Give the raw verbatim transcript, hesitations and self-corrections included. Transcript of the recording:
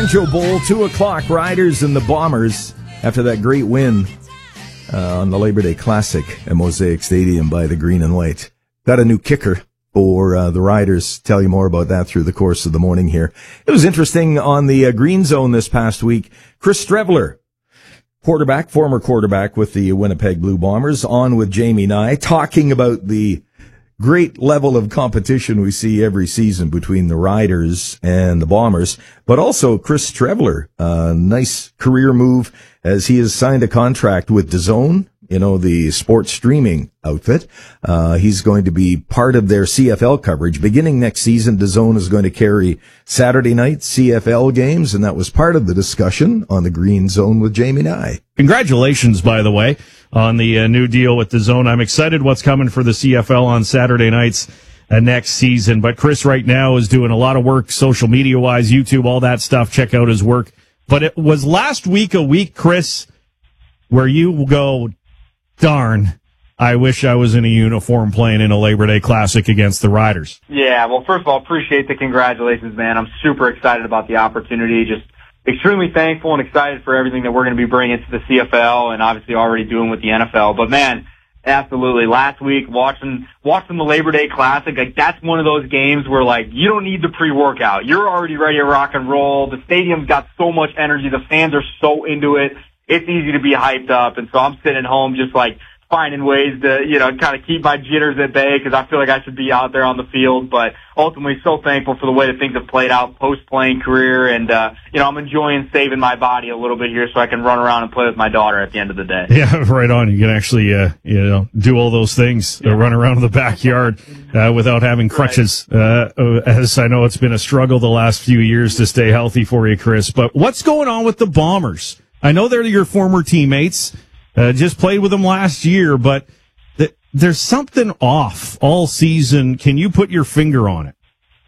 Banjo Bowl, two o'clock, Riders and the Bombers, after that great win uh, on the Labor Day Classic at Mosaic Stadium by the Green and White. Got a new kicker for uh, the Riders. Tell you more about that through the course of the morning here. It was interesting on the uh, Green Zone this past week. Chris Streveler, quarterback, former quarterback with the Winnipeg Blue Bombers, on with Jamie Nye, talking about the great level of competition we see every season between the Riders and the Bombers, but also Chris Streveler, a nice career move as he has signed a contract with DAZN, you know, the sports streaming outfit. Uh, he's going to be part of their C F L coverage. Beginning next season, DAZN is going to carry Saturday night C F L games, and that was part of the discussion on the Green Zone with Jamie Nye. Congratulations, by the way, on the uh, new deal with DAZN. I'm excited what's coming for the C F L on Saturday nights uh, next season. But Chris right now is doing a lot of work social media-wise, YouTube, all that stuff. Check out his work. But it was last week a week, Chris, where you go, darn, I wish I was in a uniform playing in a Labor Day Classic against the Riders. Yeah, well, first of all, appreciate the congratulations, man. I'm super excited about the opportunity. Just extremely thankful and excited for everything that we're going to be bringing to the C F L and obviously already doing with the N F L. But, man, absolutely. Last week, watching watching the Labor Day Classic, like that's one of those games where, like, you don't need the pre-workout. You're already ready to rock and roll. The stadium's got so much energy. The fans are so into it. It's easy to be hyped up. And so I'm sitting at home just, like, finding ways to, you know, kind of keep my jitters at bay because I feel like I should be out there on the field. But ultimately, so thankful for the way that things have played out post-playing career. And, uh, you know, I'm enjoying saving my body a little bit here so I can run around and play with my daughter at the end of the day. Yeah, right on. You can actually, uh, you know, do all those things, yeah. uh, run around in the backyard uh, without having crutches. Right. Uh, as I know it's been a struggle the last few years to stay healthy for you, Chris. But what's going on with the Bombers? I know they're your former teammates. Uh, just played with them last year, but th- there's something off all season. Can you put your finger on it?